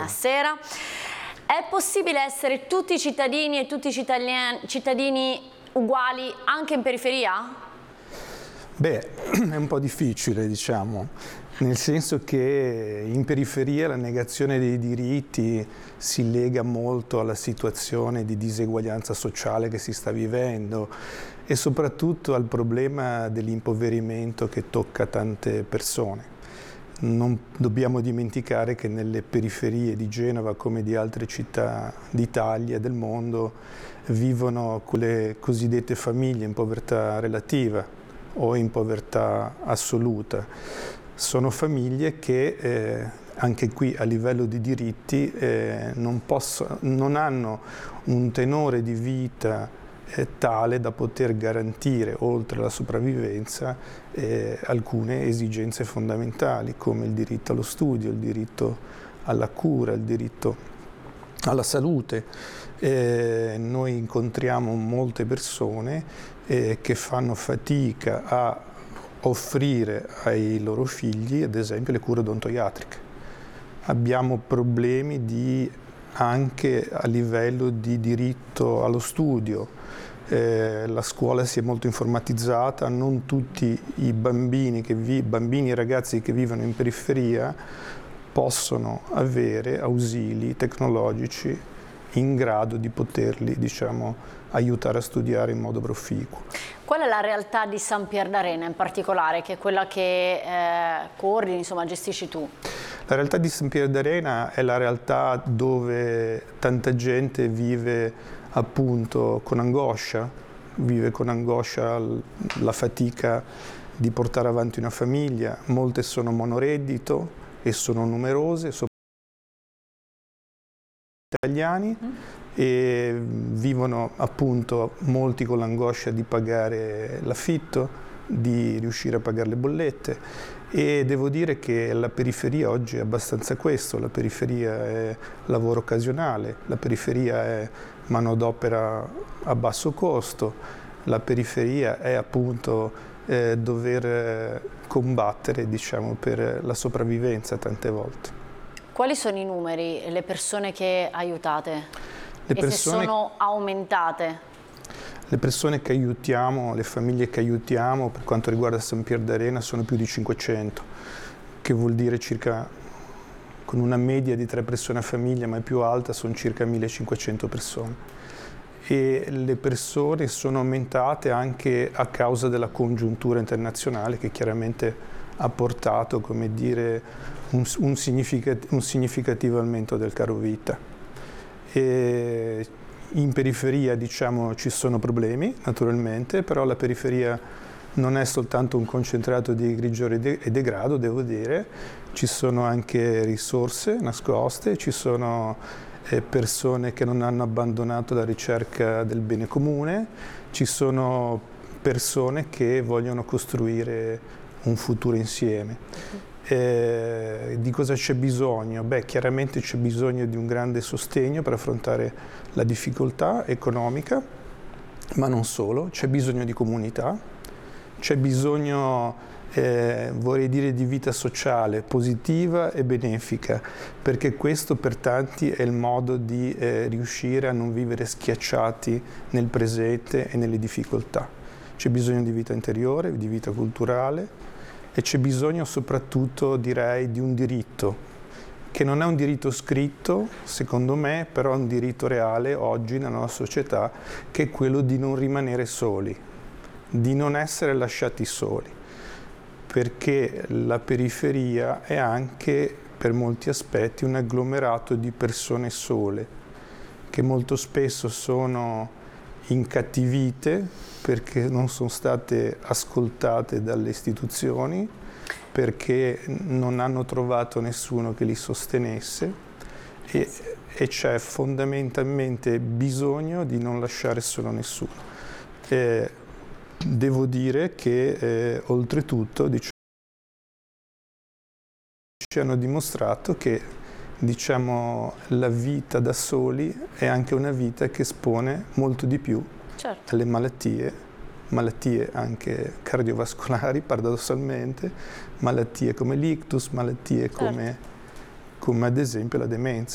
buonasera. È possibile essere tutti cittadini e tutti cittadini uguali anche in periferia? Beh, è un po' difficile, diciamo, nel senso che in periferia la negazione dei diritti si lega molto alla situazione di diseguaglianza sociale che si sta vivendo e soprattutto al problema dell'impoverimento che tocca tante persone. Non dobbiamo dimenticare che nelle periferie di Genova, come di altre città d'Italia e del mondo, vivono quelle cosiddette famiglie in povertà relativa o in povertà assoluta. Sono famiglie che anche qui a livello di diritti non hanno un tenore di vita tale da poter garantire, oltre alla sopravvivenza, alcune esigenze fondamentali come il diritto allo studio, il diritto alla cura, il diritto alla salute. Noi incontriamo molte persone che fanno fatica a offrire ai loro figli, ad esempio, le cure odontoiatriche. Abbiamo problemi anche a livello di diritto allo studio. La scuola si è molto informatizzata, non tutti i bambini e ragazzi che vivono in periferia possono avere ausili tecnologici in grado di poterli, diciamo, aiutare a studiare in modo proficuo. Qual è la realtà di San Pier d'Arena in particolare, che è quella che coordini, insomma, gestisci tu? La realtà di San Pier d'Arena è la realtà dove tanta gente vive appunto con angoscia, la fatica di portare avanti una famiglia. Molte sono monoreddito e sono numerose, soprattutto italiani, e vivono appunto molti con l'angoscia di pagare l'affitto, di riuscire a pagare le bollette, e devo dire che la periferia oggi è abbastanza questo. La periferia è lavoro occasionale, la periferia è manodopera a basso costo, la periferia è appunto dover combattere, diciamo, per la sopravvivenza tante volte. Quali sono i numeri, le persone che aiutate? Se sono aumentate? Le persone che aiutiamo, le famiglie che aiutiamo per quanto riguarda San Pier d'Arena sono più di 500, che vuol dire circa, con una media di 3 persone a famiglia, ma è più alta, sono circa 1500 persone. E le persone sono aumentate anche a causa della congiuntura internazionale che chiaramente ha portato, come dire, un significativo aumento del caro vita. E in periferia, diciamo, ci sono problemi, naturalmente, però la periferia non è soltanto un concentrato di grigiore e degrado, devo dire. Ci sono anche risorse nascoste, ci sono persone che non hanno abbandonato la ricerca del bene comune, ci sono persone che vogliono costruire un futuro insieme. Di cosa c'è bisogno? Beh, chiaramente c'è bisogno di un grande sostegno per affrontare la difficoltà economica, ma non solo, c'è bisogno di comunità, c'è bisogno, vorrei dire, di vita sociale, positiva e benefica, perché questo per tanti è il modo di riuscire a non vivere schiacciati nel presente e nelle difficoltà. C'è bisogno di vita interiore, di vita culturale, e c'è bisogno soprattutto, direi, di un diritto, che non è un diritto scritto, secondo me, però è un diritto reale oggi nella nostra società, che è quello di non rimanere soli, di non essere lasciati soli, perché la periferia è anche, per molti aspetti, un agglomerato di persone sole, che molto spesso sono incattivite perché non sono state ascoltate dalle istituzioni, perché non hanno trovato nessuno che li sostenesse, e c'è fondamentalmente bisogno di non lasciare solo nessuno. Devo dire che oltretutto ci hanno dimostrato che, diciamo, la vita da soli è anche una vita che espone molto di più alle malattie anche cardiovascolari, paradossalmente, malattie come l'ictus, malattie come ad esempio la demenza.